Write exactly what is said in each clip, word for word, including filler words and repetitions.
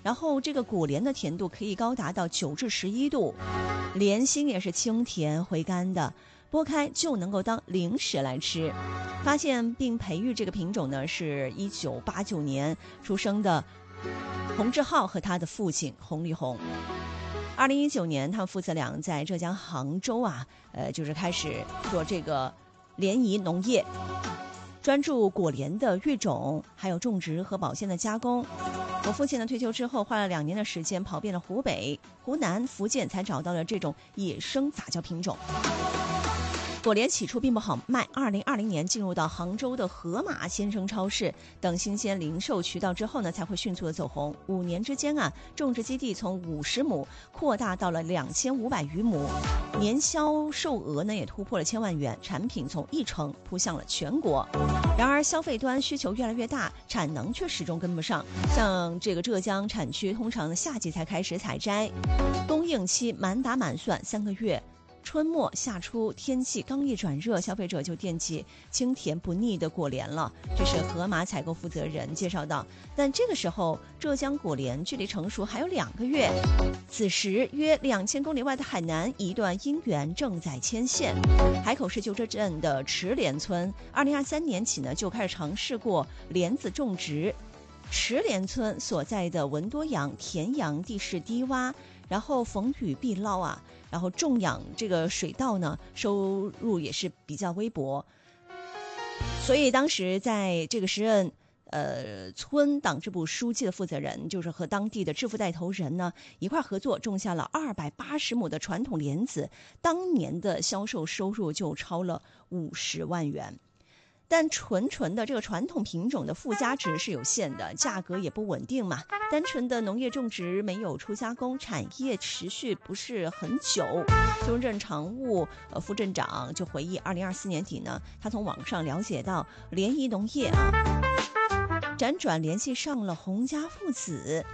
然后这个果莲的甜度可以高达到九至十一度，莲心也是清甜回甘的，剥开就能够当零食来吃。发现并培育这个品种呢，是一九八九年出生的洪志浩和他的父亲洪立红。二零一九年，他们父子俩在浙江杭州啊，呃，就是开始做这个莲宜农业，专注果莲的育种，还有种植和保鲜的加工。我父亲呢退休之后，花了两年的时间跑遍了湖北、湖南、福建，才找到了这种野生杂交品种。果莲起初并不好卖，二零二零年进入到杭州的盒马鲜生超市等新鲜零售渠道之后呢，才会迅速的走红。五年之间啊，种植基地从五十亩扩大到了两千五百余亩，年销售额呢也突破了千万元，产品从一城扑向了全国。然而消费端需求越来越大，产能却始终跟不上。像这个浙江产区，通常的夏季才开始采摘，供应期满打满算三个月。春末夏初，天气刚一转热，消费者就惦记清甜不腻的果莲了。这是盒马采购负责人介绍到。但这个时候，浙江果莲距离成熟还有两个月。此时，约两千公里外的海南，一段姻缘正在牵线。海口市九州镇的池莲村，二零二三年起呢，就开始尝试过莲子种植。池莲村所在的文多阳田阳地势低洼，然后逢雨必涝啊，然后种养这个水稻呢，收入也是比较微薄，所以当时在这个时任呃村党支部书记的负责人，就是和当地的致富带头人呢一块合作，种下了二百八十亩的传统莲子，当年的销售收入就超了五十万元。但纯纯的这个传统品种的附加值是有限的，价格也不稳定嘛。单纯的农业种植没有初加工，产业持续不是很久。中镇常务呃副镇长就回忆，二零二四年底呢，他从网上了解到莲宜农业啊，辗转联系上了洪家父子。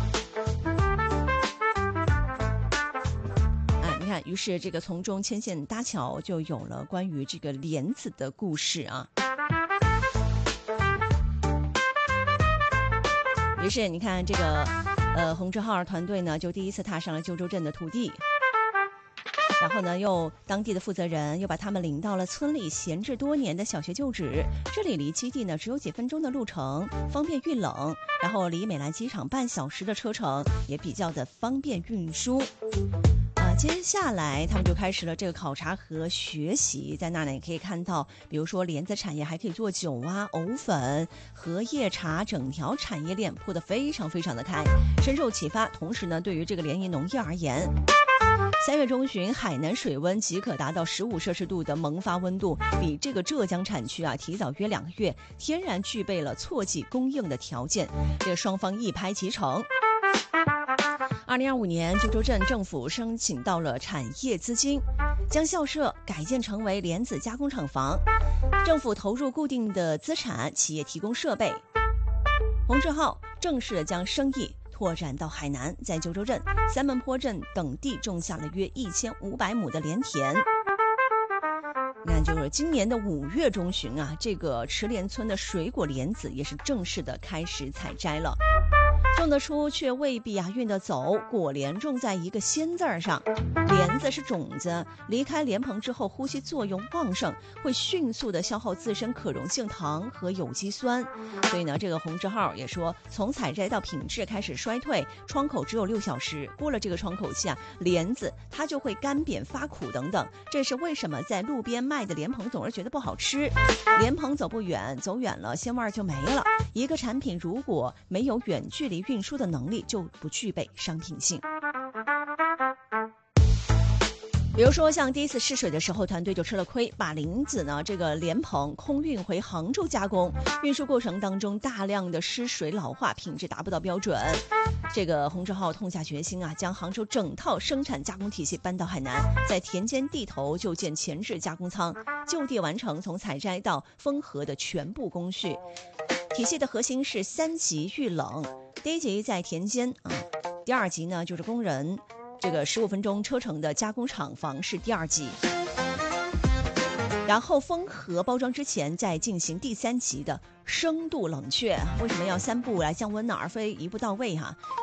于是这个从中牵线搭桥，就有了关于这个莲子的故事啊。于是你看这个呃洪志浩团队呢，就第一次踏上了九州镇的土地，然后呢又当地的负责人又把他们领到了村里闲置多年的小学旧址。这里离基地呢只有几分钟的路程，方便遇冷，然后离美兰机场半小时的车程，也比较的方便运输。接下来他们就开始了这个考察和学习，在那里也可以看到，比如说莲子产业还可以做酒啊、藕粉、荷叶茶，整条产业链铺得非常非常的开，深受启发。同时呢，对于这个莲宜农业而言，三月中旬海南水温即可达到十五摄氏度的萌发温度，比这个浙江产区啊提早约两个月，天然具备了错季供应的条件。这个双方一拍即成。二零二五年，九州镇政府申请到了产业资金，将校舍改建成为莲子加工厂房。政府投入固定的资产，企业提供设备。洪志浩正式将生意拓展到海南，在九州镇、三门坡镇等地种下了约一千五百亩的莲田。那就是今年的五月中旬啊，这个池莲村的水果莲子也是正式的开始采摘了。种得出却未必啊运得走，果莲种在一个鲜字儿上，莲子是种子，离开莲蓬之后呼吸作用旺盛，会迅速的消耗自身可溶性糖和有机酸。所以呢，这个洪志浩也说，从采摘到品质开始衰退，窗口只有六小时，过了这个窗口期啊，莲子它就会干扁发苦等等。这是为什么在路边卖的莲蓬总是觉得不好吃，莲蓬走不远，走远了鲜味就没了。一个产品如果没有远距离运输的能力，就不具备商品性。比如说像第一次试水的时候，团队就吃了亏，把莲子呢这个莲蓬空运回杭州加工，运输过程当中大量的失水老化，品质达不到标准。这个洪志浩痛下决心啊，将杭州整套生产加工体系搬到海南，在田间地头就建前置加工仓，就地完成从采摘到封盒的全部工序。体系的核心是三级遇冷，第一级在田间啊，第二级呢就是工人这个十五分钟车程的加工厂房是第二级，然后封盒包装之前再进行第三级的深度冷却。为什么要三步来降温呢，而非一步到位哈、啊？